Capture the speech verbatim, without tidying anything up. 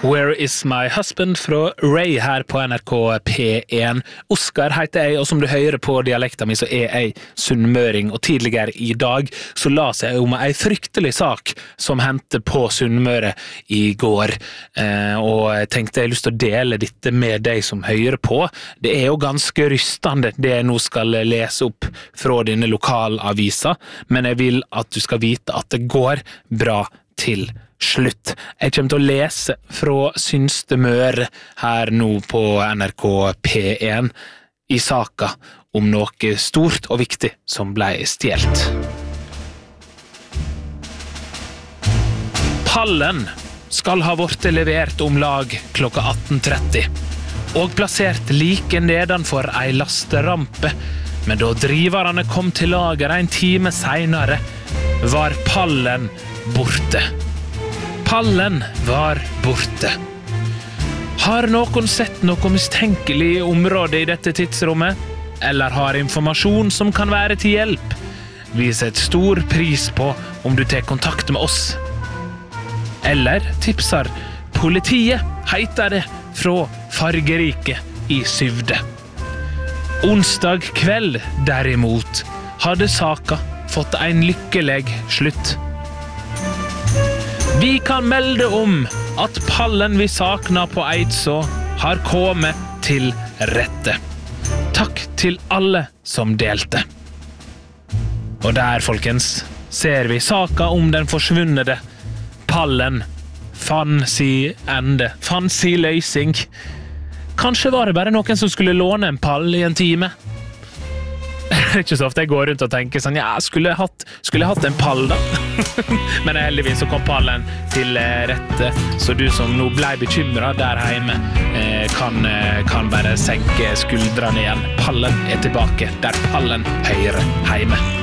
Where is my husband fra Ray her på N R K P en. Oskar heter jeg, og som du hører på dialekta mi så er jeg sunnmøring, og tidligere i dag så la seg om en fryktelig sak som hendte på Sunnmøre i går, eh, og jeg tenkte jeg har lyst til å dele dette med deg som hører på. Det er jo ganske rystende det jeg nå skal lese opp fra denne lokalavisa, men jeg vil at du skal vite at det går bra til slutt. Jeg kommer til å lese fra Synste Møre her nå på N R K P en i saka om noe stort og viktig som ble stjelt. Pallen skal ha vært levert om lag klokka atten tretti og plassert like nedenfor ei lasterampe, men da driverne kom til lager en time senere, var pallen borte. Pallen var borte. Har noen sett noe mistenkelig i området i dette tidsrommet? Eller har informasjon som kan være til hjelp? Vi setter stor pris på om du tar kontakt med oss. Eller tipser politiet, heter det, fra Fargerike i Syvde. Onsdag kveld, derimot, hadde saka fått en lykkelig slutt. Vi kan melde om at pallen vi sakna på Eidså har kommet til rette. Takk til alle som delte. Og der, folkens, ser vi saka om den forsvunnede pallen. Fann si ende, fann si løsning. Kanskje var det bare noen som skulle låne en pall i en time. Det er ikke så ofte jeg går rundt og tenker sånn, ja, skulle jeg hatt, skulle jeg hatt en pall da? Men heldigvis så kom pallen til rette, så du som nå ble bekymret der hjemme, kan, kan bare senke skuldrene igjen. Pallen er tilbake, der pallen hører hjemme.